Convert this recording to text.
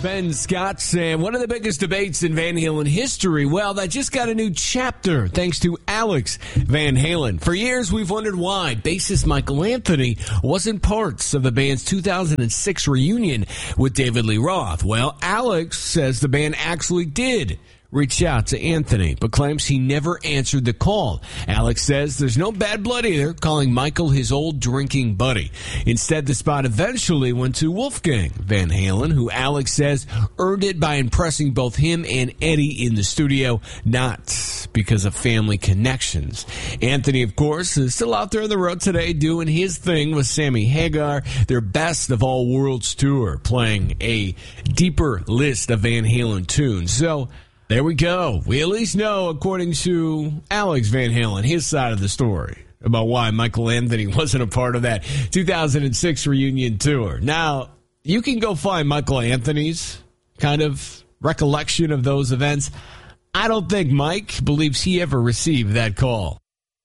Ben Scott saying one of the biggest debates in Van Halen history. Well, that just got a new chapter thanks to Alex Van Halen. For years, we've wondered why bassist Michael Anthony wasn't part of the band's 2006 reunion with David Lee Roth. Well, Alex says the band actually did reach out to Anthony, but claims he never answered the call. Alex says there's no bad blood either, calling Michael his old drinking buddy. Instead, the spot eventually went to Wolfgang Van Halen, who Alex says earned it by impressing both him and Eddie in the studio, not because of family connections. Anthony, of course, is still out there on the road today doing his thing with Sammy Hagar, their Best of All Worlds tour, playing a deeper list of Van Halen tunes. So, there we go. We at least know, according to Alex Van Halen, his side of the story about why Michael Anthony wasn't a part of that 2006 reunion tour. Now, you can go find Michael Anthony's kind of recollection of those events. I don't think Mike believes he ever received that call.